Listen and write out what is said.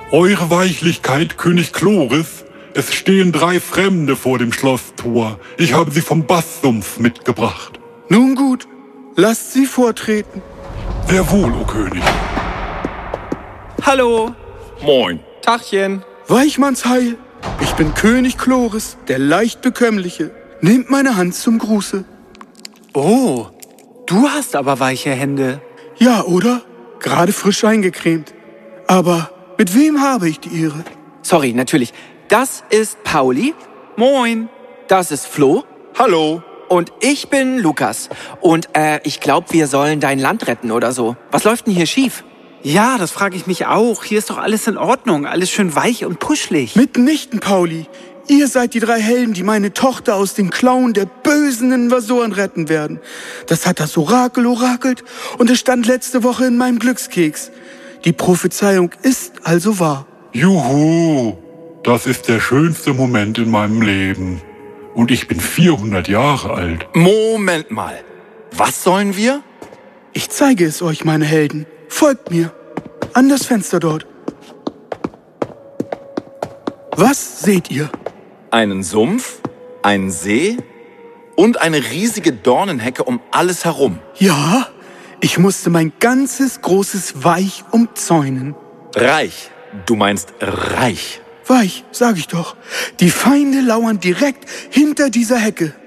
Eure Weichlichkeit, König Chloris, es stehen 3 Fremde vor dem Schlosstor. Ich habe sie vom Basssumpf mitgebracht. Nun gut, lasst sie vortreten. Sehr wohl, o König. Hallo. Moin. Tachchen. Weichmannsheil, ich bin König Chloris, der leicht Bekömmliche. Nehmt meine Hand zum Gruße. Oh, du hast aber weiche Hände. Ja, oder? Gerade frisch eingecremt. Aber mit wem habe ich die Ehre? Sorry, natürlich. Das ist Pauli. Moin. Das ist Flo. Hallo. Und ich bin Lukas. Und ich glaube, wir sollen dein Land retten oder so. Was läuft denn hier schief? Ja, das frage ich mich auch. Hier ist doch alles in Ordnung. Alles schön weich und puschelig. Mitnichten, Pauli. Ihr seid die 3 Helden, die meine Tochter aus den Klauen der bösen Invasoren retten werden. Das hat das Orakel orakelt und es stand letzte Woche in meinem Glückskeks. Die Prophezeiung ist also wahr. Juhu, das ist der schönste Moment in meinem Leben. Und ich bin 400 Jahre alt. Moment mal. Was sollen wir? Ich zeige es euch, meine Helden. Folgt mir. An das Fenster dort. Was seht ihr? Einen Sumpf, einen See und eine riesige Dornenhecke um alles herum. Ja, ich musste mein ganzes großes Weich umzäunen. Reich. Du meinst reich. Weich, sag ich doch. Die Feinde lauern direkt hinter dieser Hecke.